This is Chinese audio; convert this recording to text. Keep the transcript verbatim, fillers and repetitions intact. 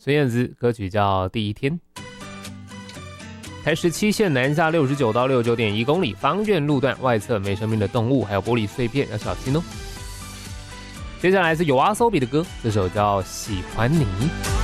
孙燕姿，歌曲叫《第一天》。台十七线南下六十九到六十九点一公里，芳苑路段外侧没生命的动物，还有玻璃碎片，要小心哦。接下来是有阿 Sobi 的歌，这首叫《喜欢你》。